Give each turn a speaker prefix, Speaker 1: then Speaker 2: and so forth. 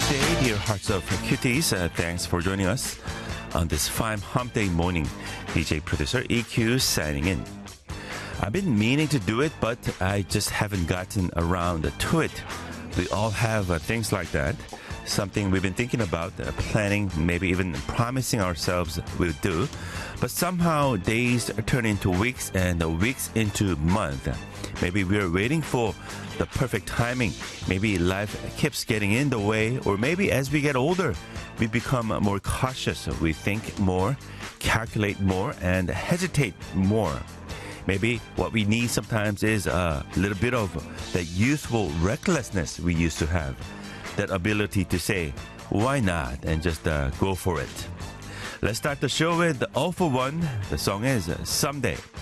Speaker 1: Tuesday, dear hearts of cuties. Thanks for joining us on this fine hump day morning. DJ producer EQ signing in. I've been meaning to do it, but I just haven't gotten around to it. We all have things like that. Something we've been thinking about, planning, maybe even promising ourselves we'll do. But somehow days turn into weeks and weeks into months. Maybe we're waiting for the perfect timing. Maybe life keeps getting in the way. Or maybe as we get older, we become more cautious. We think more, calculate more, and hesitate more. Maybe what we need sometimes is a little bit of that youthful recklessness we used to have. That ability to say, why not, and just go for it. Let's start the show with All for One. The song is Someday.